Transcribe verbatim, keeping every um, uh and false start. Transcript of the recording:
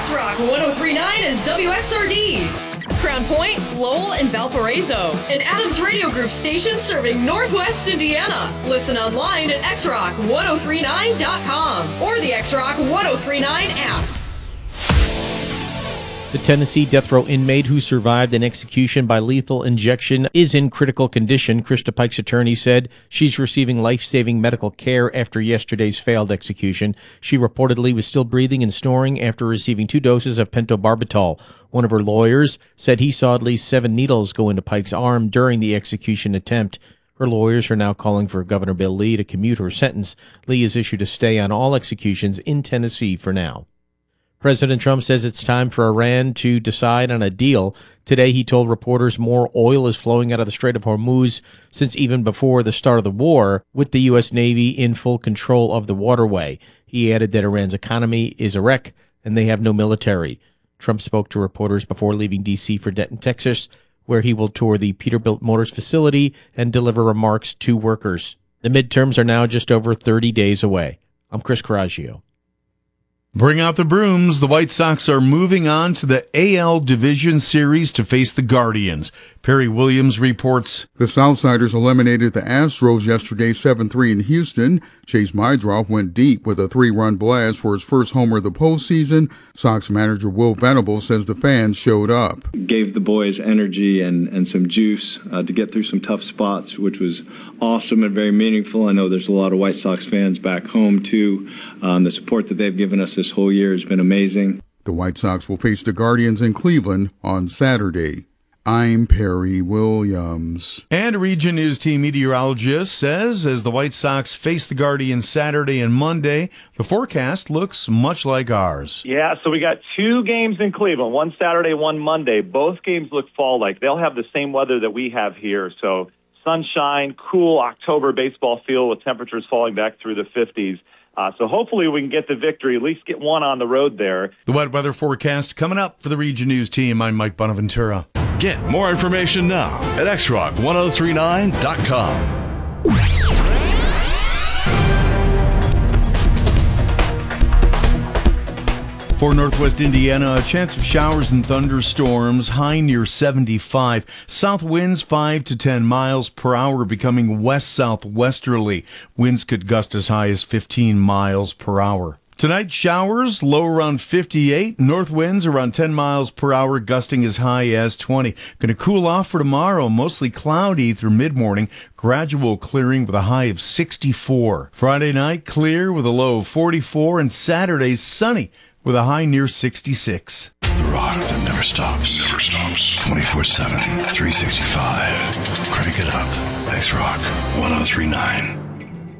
X-Rock one oh three point nine is W X R D. Crown Point, Lowell, and Valparaiso. An Adams Radio Group station serving Northwest Indiana. Listen online at x rock one oh three nine dot com or the X-Rock one oh three nine app. The Tennessee death row inmate who survived an execution by lethal injection is in critical condition. Krista Pike's attorney said she's receiving life-saving medical care after yesterday's failed execution. She reportedly was still breathing and snoring after receiving two doses of pentobarbital. One of her lawyers said he saw at least seven needles go into Pike's arm during the execution attempt. Her lawyers are now calling for Governor Bill Lee to commute her sentence. Lee has issued a stay on all executions in Tennessee for now. President Trump says it's time for Iran to decide on a deal. Today, he told reporters more oil is flowing out of the Strait of Hormuz since even before the start of the war, with the U S. Navy in full control of the waterway. He added that Iran's economy is a wreck and they have no military. Trump spoke to reporters before leaving D C for Denton, Texas, where he will tour the Peterbilt Motors facility and deliver remarks to workers. The midterms are now just over thirty days away. I'm Chris Coraggio. Bring out the brooms. The White Sox are moving on to the A L Division Series to face the Guardians. Perry Williams reports. The Southsiders eliminated the Astros yesterday seven three in Houston. Chase Meidroff went deep with a three-run blast for his first homer of the postseason. Sox manager Will Venable says the fans showed up. Gave the boys energy and, and some juice uh, to get through some tough spots, which was awesome and very meaningful. I know there's a lot of White Sox fans back home, too. Um, the support that they've given us this whole year has been amazing. The White Sox will face the Guardians in Cleveland on Saturday. I'm Perry Williams. And a Region News Team meteorologist says as the White Sox face the Guardians Saturday and Monday, the forecast looks much like ours. Yeah, so we got two games in Cleveland, one Saturday, one Monday. Both games look fall-like. They'll have the same weather that we have here, so sunshine, cool October baseball feel with temperatures falling back through the fifties. Uh, so hopefully we can get the victory, at least get one on the road there. The wet weather forecast coming up for the Region News Team. I'm Mike Bonaventura. Get more information now at x rock one oh three nine dot com. For Northwest Indiana, a chance of showers and thunderstorms, high near seventy-five. South winds five to ten miles per hour, becoming west-southwesterly. Winds could gust as high as fifteen miles per hour. Tonight, showers, low around fifty-eight. North winds around ten miles per hour, gusting as high as twenty. Going to cool off for tomorrow, mostly cloudy through mid-morning. Gradual clearing with a high of sixty-four. Friday night, clear with a low of forty-four. And Saturday, sunny with a high near sixty-six. The rock that never stops. Never stops. twenty-four seven, three sixty-five. Crank it up. X-Rock one oh three nine.